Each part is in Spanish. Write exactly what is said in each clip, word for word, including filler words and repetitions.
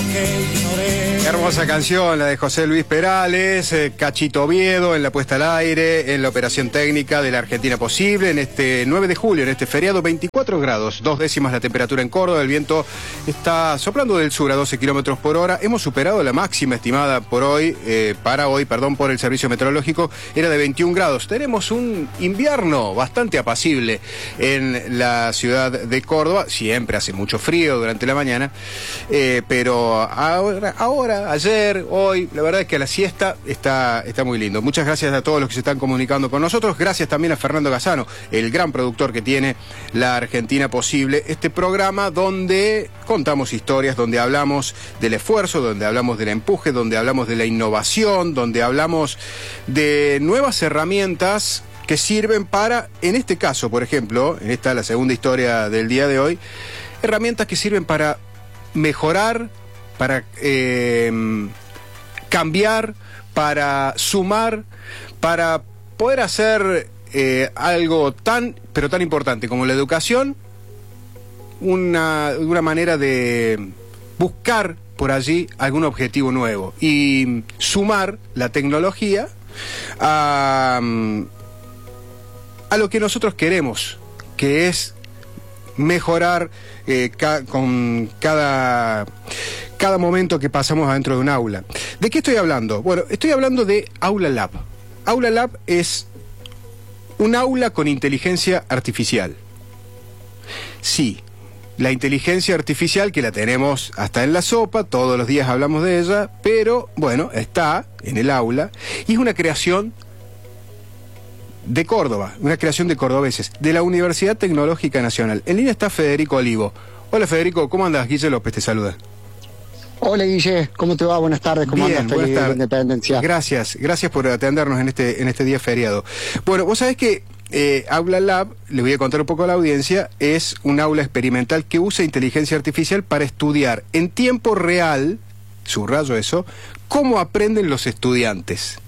Hermosa canción, la de José Luis Perales, eh, Cachito Oviedo en la puesta al aire, en la operación técnica de la Argentina Posible, en este nueve de julio, en este feriado, veinticuatro grados, dos décimas la temperatura en Córdoba, el viento está soplando del sur a doce kilómetros por hora, hemos superado la máxima estimada por hoy, eh, para hoy, perdón, por el servicio meteorológico, era de veintiún grados, tenemos un invierno bastante apacible en la ciudad de Córdoba, siempre hace mucho frío durante la mañana, eh, pero ahora, ahora ayer, hoy, la verdad es que a la siesta está, está muy lindo. Muchas gracias a todos los que se están comunicando con nosotros. Gracias también a Fernando Gazzano, el gran productor que tiene La Argentina Posible. Este programa donde contamos historias, donde hablamos del esfuerzo, donde hablamos del empuje, donde hablamos de la innovación, donde hablamos de nuevas herramientas que sirven para, en este caso, por ejemplo, en esta la segunda historia del día de hoy, herramientas que sirven para mejorar, para eh, cambiar, para sumar, para poder hacer eh, algo tan, pero tan importante como la educación, una, una manera de buscar por allí algún objetivo nuevo y sumar la tecnología a, a lo que nosotros queremos, que es mejorar eh, ca con cada... cada momento que pasamos adentro de un aula. ¿De qué estoy hablando? Bueno, estoy hablando de Aula Lab. Aula Lab es un aula con inteligencia artificial. Sí, la inteligencia artificial que la tenemos hasta en la sopa, todos los días hablamos de ella, pero bueno, está en el aula y es una creación de Córdoba, una creación de cordobeses, de la Universidad Tecnológica Nacional. En línea está Federico Olivo. Hola Federico, ¿cómo andas? Guille López te saluda. Hola Guille, ¿cómo te va? Buenas tardes, ¿cómo Bien, andas? Feliz buenas Independencia. Gracias, gracias por atendernos en este, en este día feriado. Bueno, vos sabés que eh, Aula Lab, le voy a contar un poco a la audiencia, es un aula experimental que usa inteligencia artificial para estudiar en tiempo real, subrayo eso, cómo aprenden los estudiantes.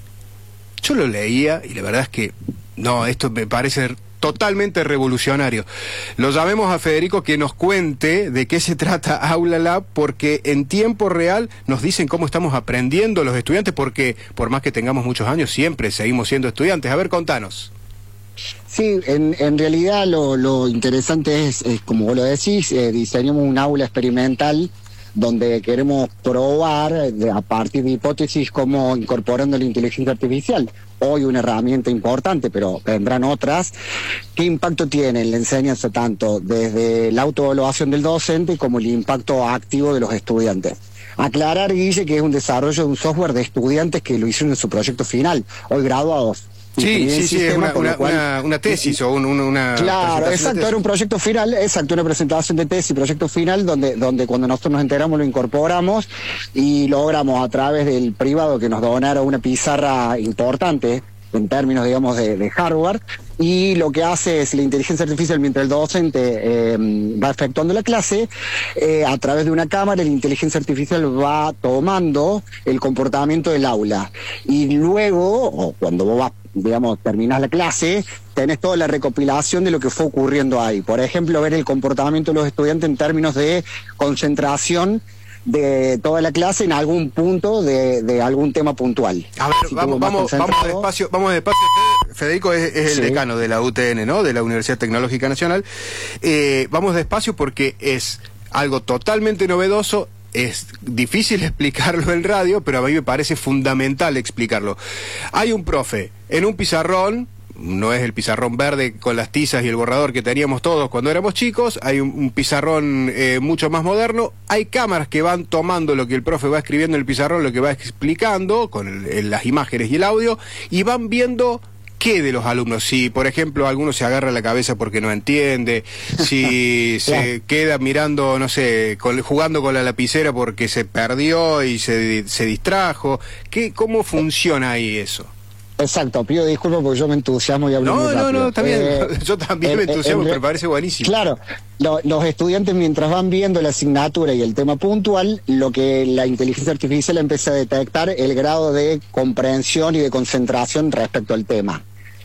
Yo lo leía y la verdad es que, no, esto me parece totalmente revolucionario. Lo llamemos a Federico que nos cuente de qué se trata Aula Lab, porque en tiempo real nos dicen cómo estamos aprendiendo los estudiantes, porque por más que tengamos muchos años, siempre seguimos siendo estudiantes. A ver, contanos. Sí, en, en realidad lo, lo interesante es, es, como vos lo decís, eh, diseñamos un aula experimental donde queremos probar a partir de hipótesis cómo incorporando la inteligencia artificial. Hoy una herramienta importante, pero vendrán otras. ¿Qué impacto tiene en la enseñanza tanto desde la autoevaluación del docente como el impacto activo de los estudiantes? Aclarar, Guille, que es un desarrollo de un software de estudiantes que lo hicieron en su proyecto final, hoy graduados. Sí, sí, sí, es una, una, cual, una, una tesis o un, una... Claro, exacto, era un proyecto final, exacto, una presentación de tesis, proyecto final, donde, donde cuando nosotros nos enteramos lo incorporamos y logramos a través del privado que nos donara una pizarra importante en términos, digamos, de, de hardware, y lo que hace es la inteligencia artificial mientras el docente eh, va efectuando la clase, eh, a través de una cámara la inteligencia artificial va tomando el comportamiento del aula, y luego, o cuando vos vas, digamos, terminás la clase, tenés toda la recopilación de lo que fue ocurriendo ahí. Por ejemplo, ver el comportamiento de los estudiantes en términos de concentración de toda la clase en algún punto de, de algún tema puntual. A ver, si vamos, vamos, vamos despacio, vamos despacio. Federico es, es el sí. decano de la U T N, ¿no? De la Universidad Tecnológica Nacional. Eh, vamos despacio porque es algo totalmente novedoso. Es difícil explicarlo en radio, pero a mí me parece fundamental explicarlo. Hay un profe en un pizarrón, no es el pizarrón verde con las tizas y el borrador que teníamos todos cuando éramos chicos, hay un, un pizarrón eh, mucho más moderno, hay cámaras que van tomando lo que el profe va escribiendo en el pizarrón, lo que va explicando, con el, el, las imágenes y el audio, y van viendo qué de los alumnos. Si, por ejemplo, alguno se agarra la cabeza porque no entiende, si se queda mirando, no sé, con, jugando con la lapicera porque se perdió y se, se distrajo, ¿qué, cómo funciona ahí eso? Exacto, pido disculpas porque yo me entusiasmo y hablo no, muy rápido. No, no, está bien, eh, yo también eh, me entusiasmo, eh, pero parece buenísimo. Claro, lo, los estudiantes mientras van viendo la asignatura y el tema puntual, lo que la inteligencia artificial empieza a detectar el grado de comprensión y de concentración respecto al tema.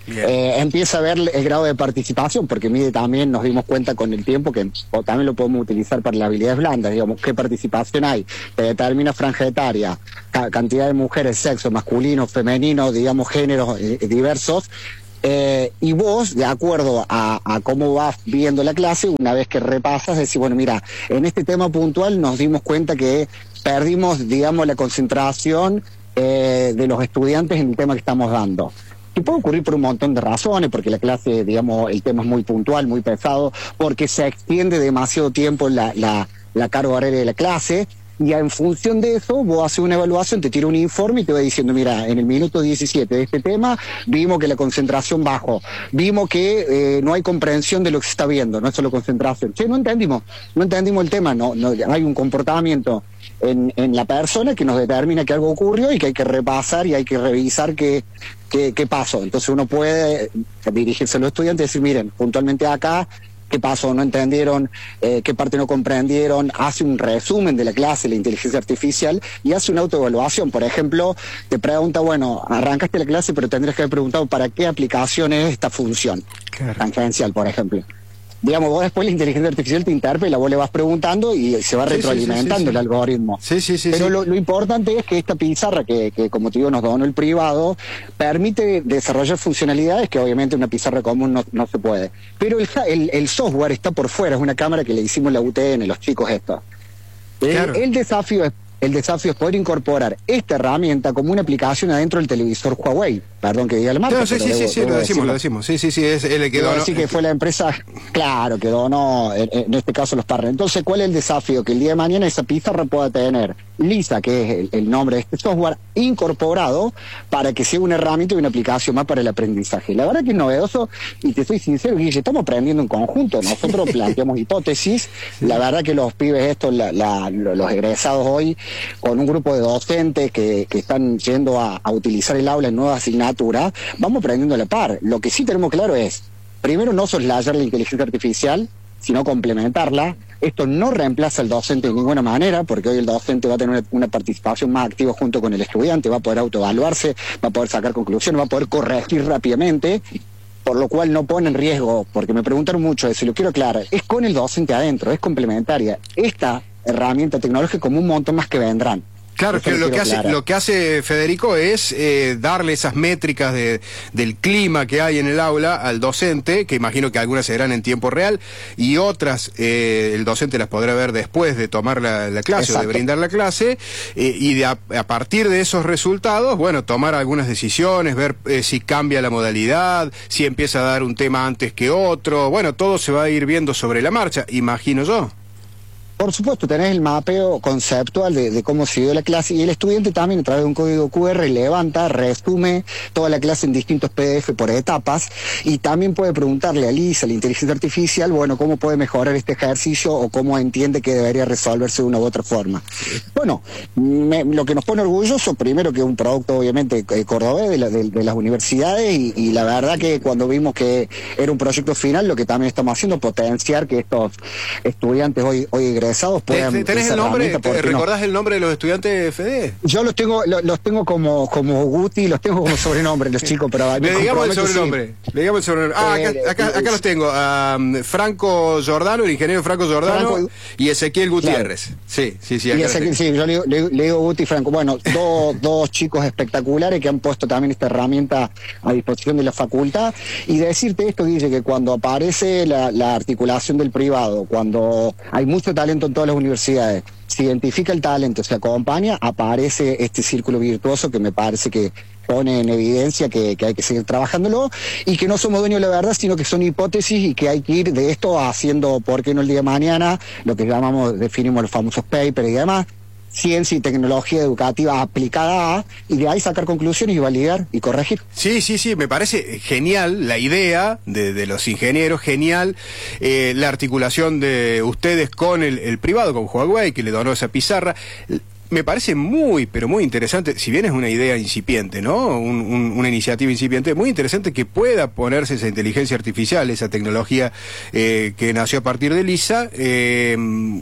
Eh, empieza a ver el grado de participación, porque mide también, nos dimos cuenta con el tiempo que o también lo podemos utilizar para las habilidades blandas, digamos, qué participación hay, te determina franja etaria, ca cantidad de mujeres, sexo, masculino, femenino, digamos, géneros eh, diversos. Eh, y vos, de acuerdo a, a cómo vas viendo la clase, una vez que repasas, decís, bueno, mira, en este tema puntual nos dimos cuenta que perdimos, digamos, la concentración eh, de los estudiantes en el tema que estamos dando. Y puede ocurrir por un montón de razones, porque la clase, digamos, el tema es muy puntual, muy pesado, porque se extiende demasiado tiempo la, la, la carga horaria de la clase. Y en función de eso, vos haces una evaluación, te tira un informe y te va diciendo, mira, en el minuto diecisiete de este tema, vimos que la concentración bajó, vimos que eh, no hay comprensión de lo que se está viendo, no es solo concentración. Che, no entendimos, no entendimos el tema, no, no hay un comportamiento en, en la persona que nos determina que algo ocurrió y que hay que repasar y hay que revisar qué, qué, qué pasó. Entonces uno puede dirigirse a los estudiantes y decir, miren, puntualmente acá, qué pasó, no entendieron, eh, qué parte no comprendieron, hace un resumen de la clase, la inteligencia artificial, y hace una autoevaluación. Por ejemplo, te pregunta, bueno, arrancaste la clase, pero tendrías que haber preguntado para qué aplicación es esta función, claro, tangencial, por ejemplo. Digamos, vos después la inteligencia artificial te interpela, vos le vas preguntando y se va sí, retroalimentando sí, sí, sí. el algoritmo. Sí, sí, sí. Pero sí. Lo, lo importante es que esta pizarra, que, que como te digo nos donó el privado, permite desarrollar funcionalidades que obviamente una pizarra común no, no se puede. Pero el, el, el software está por fuera, es una cámara que le hicimos la U T N, los chicos estos. Claro. El, el desafío es El desafío es poder incorporar esta herramienta como una aplicación adentro del televisor Huawei. Perdón que diga la marca. No, sí, sí, debo, sí, sí, lo decimos, lo decimos. Sí, sí, sí, es el que donó. Así que fue la empresa, claro, que donó, en, en este caso los partners. Entonces, ¿cuál es el desafío? Que el día de mañana esa pizarra pueda tener Lisa, que es el, el nombre de este software, incorporado para que sea una herramienta y una aplicación más para el aprendizaje. La verdad que es novedoso, y te soy sincero, Guille, estamos aprendiendo en conjunto. Nosotros planteamos hipótesis. La verdad que los pibes estos, la, la, los egresados hoy, con un grupo de docentes que, que están yendo a, a utilizar el aula en nuevas asignaturas, vamos aprendiendo a la par. Lo que sí tenemos claro es, primero, no soslayar la inteligencia artificial, sino complementarla. Esto no reemplaza al docente de ninguna manera, porque hoy el docente va a tener una, una participación más activa junto con el estudiante, va a poder autoevaluarse, va a poder sacar conclusiones, va a poder corregir rápidamente, por lo cual no pone en riesgo, porque me preguntaron mucho eso y lo quiero aclarar, es con el docente adentro, es complementaria. Esta herramienta tecnológica como un montón más que vendrán. Claro, que lo que hace lo que hace Federico es eh, darle esas métricas de, del clima que hay en el aula al docente, que imagino que algunas serán en tiempo real y otras eh, el docente las podrá ver después de tomar la, la clase Exacto. o de brindar la clase, eh, y de a, a partir de esos resultados, bueno, tomar algunas decisiones, ver eh, si cambia la modalidad, si empieza a dar un tema antes que otro, bueno, todo se va a ir viendo sobre la marcha, imagino yo. Por supuesto, tenés el mapeo conceptual de, de cómo se dio la clase, y el estudiante también a través de un código Q R levanta, resume toda la clase en distintos P D F por etapas, y también puede preguntarle a Lisa, la inteligencia artificial, bueno, cómo puede mejorar este ejercicio o cómo entiende que debería resolverse de una u otra forma. Bueno, me, lo que nos pone orgulloso, primero que es un producto obviamente eh, cordobés de, la, de, de las universidades, y, y la verdad que cuando vimos que era un proyecto final, lo que también estamos haciendo es potenciar que estos estudiantes hoy, hoy puedan, ¿Tenés el nombre? ¿Recordás no? el nombre de los estudiantes de Fede? Yo los tengo los, los tengo como como Guti, los tengo como sobrenombre, los chicos, pero le digamos el sobrenombre. Sí. Le digamos el sobrenombre. Ah, acá, acá, acá, acá los tengo. Um, Franco Giordano, el ingeniero Franco Giordano, Franco, y Ezequiel Gutiérrez. Claro. Sí, sí, sí. Y Ezequiel, sí, yo le, le, le digo Guti y Franco. Bueno, dos, dos chicos espectaculares que han puesto también esta herramienta a disposición de la facultad. Y decirte esto, Guille, que cuando aparece la, la articulación del privado, cuando hay mucho talento en todas las universidades, se identifica el talento, se acompaña, aparece este círculo virtuoso que me parece que pone en evidencia que, que hay que seguir trabajándolo, y que no somos dueños de la verdad, sino que son hipótesis y que hay que ir de esto haciendo, ¿por qué no el día de mañana? Lo que llamamos, definimos los famosos papers y demás, ciencia y tecnología educativa aplicada a, y de ahí sacar conclusiones y validar y corregir. Sí, sí, sí, me parece genial la idea de, de los ingenieros, genial eh, la articulación de ustedes con el, el privado, con Huawei, que le donó esa pizarra. Me parece muy, pero muy interesante, si bien es una idea incipiente, ¿no? Un, un, una iniciativa incipiente, muy interesante que pueda ponerse esa inteligencia artificial, esa tecnología eh, que nació a partir de Lisa, eh,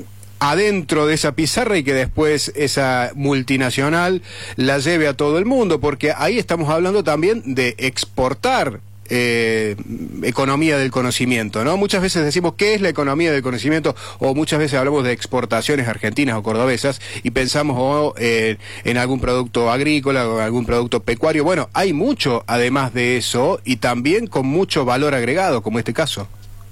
adentro de esa pizarra, y que después esa multinacional la lleve a todo el mundo, porque ahí estamos hablando también de exportar eh, economía del conocimiento, ¿no? Muchas veces decimos, ¿qué es la economía del conocimiento? O muchas veces hablamos de exportaciones argentinas o cordobesas y pensamos oh, eh, en algún producto agrícola o algún producto pecuario. Bueno, hay mucho además de eso y también con mucho valor agregado, como este caso.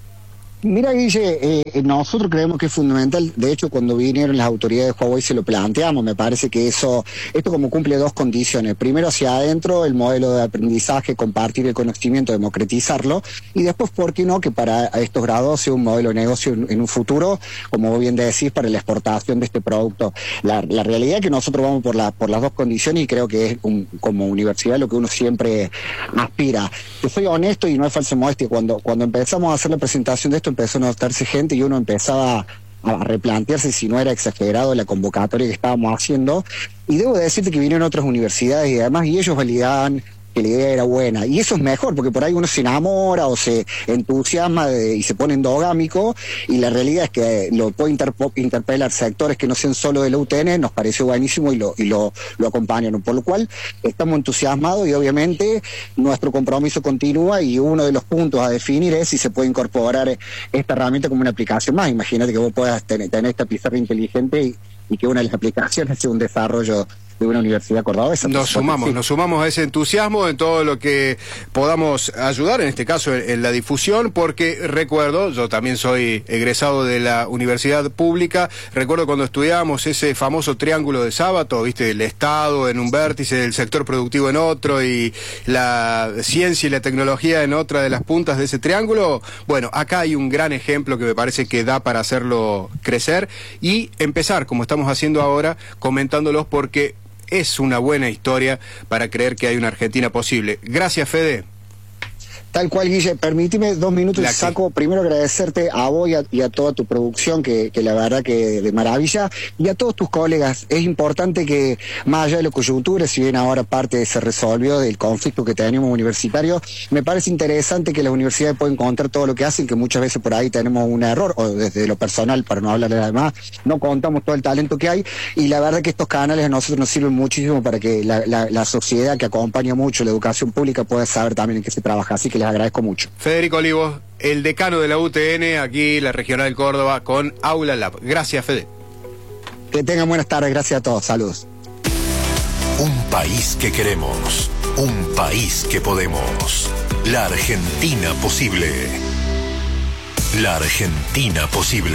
Mira, Guille, eh, nosotros creemos que es fundamental. De hecho, cuando vinieron las autoridades de Huawei se lo planteamos. Me parece que eso, esto como cumple dos condiciones. Primero, hacia adentro, el modelo de aprendizaje, compartir el conocimiento, democratizarlo. Y después, ¿por qué no? Que para estos grados sea un modelo de negocio en, en un futuro, como bien decís, para la exportación de este producto. La, la realidad es que nosotros vamos por, la, por las dos condiciones y creo que es un, como universidad lo que uno siempre aspira. Yo soy honesto y no es falsa modestia. Cuando, cuando empezamos a hacer la presentación de esto, empezó a notarse gente y uno empezaba a replantearse si no era exagerado la convocatoria que estábamos haciendo. Y debo decirte que vinieron otras universidades y además, y ellos validaban que la idea era buena. Y eso es mejor, porque por ahí uno se enamora o se entusiasma de, y se pone endogámico, y la realidad es que lo puede interpo, interpelar sectores que no sean solo de la U T N, nos pareció buenísimo y lo, y lo, lo acompañaron. Por lo cual estamos entusiasmados y obviamente nuestro compromiso continúa, y uno de los puntos a definir es si se puede incorporar esta herramienta como una aplicación más. Imagínate que vos puedas tener, tener esta pizarra inteligente y, y que una de las aplicaciones sea un desarrollo de una universidad cordobesa. Nos sumamos, sí. nos sumamos a ese entusiasmo en todo lo que podamos ayudar, en este caso en, en la difusión, porque recuerdo, yo también soy egresado de la universidad pública, recuerdo cuando estudiábamos ese famoso triángulo de Sábato, viste, el Estado en un vértice, el sector productivo en otro y la ciencia y la tecnología en otra de las puntas de ese triángulo. Bueno, acá hay un gran ejemplo que me parece que da para hacerlo crecer y empezar, como estamos haciendo ahora, comentándolos, porque es una buena historia para creer que hay una Argentina posible. Gracias, Fede. Tal cual, Guille. Permíteme dos minutos y saco. Primero agradecerte a vos y a, y a toda tu producción, que, que la verdad que de maravilla, y a todos tus colegas. Es importante que, más allá de la coyuntura, si bien ahora parte se resolvió del conflicto que tenemos universitario, me parece interesante que las universidades puedan contar todo lo que hacen, que muchas veces por ahí tenemos un error, o desde lo personal, para no hablar de las demás, no contamos todo el talento que hay, y la verdad que estos canales a nosotros nos sirven muchísimo para que la, la, la sociedad que acompaña mucho la educación pública pueda saber también en qué se trabaja. Así que les agradezco mucho. Federico Olivos, el decano de la U T N, aquí la Regional Córdoba, con Aula Lab. Gracias, Fede. Que tengan buenas tardes, gracias a todos, saludos. Un país que queremos, un país que podemos. La Argentina posible. La Argentina posible.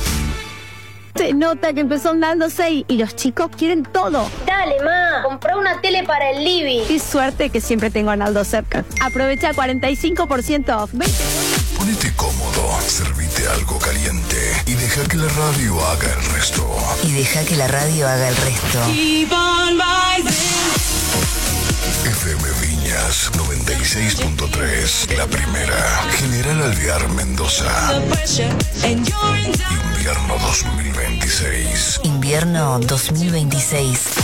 Se nota que empezó andando seis y los chicos quieren todo. Dale, ma, comprá una tele para el living. Qué suerte que siempre tengo a Naldo cerca. Aprovecha cuarenta y cinco por ciento off. veinte Ponete cómodo, servite algo caliente y deja que la radio haga el resto. Y deja que la radio haga el resto. F M Viñas noventa y seis punto tres, la primera. General Alvear, Mendoza. Invierno dos mil veintiséis. Invierno dos mil veintiséis.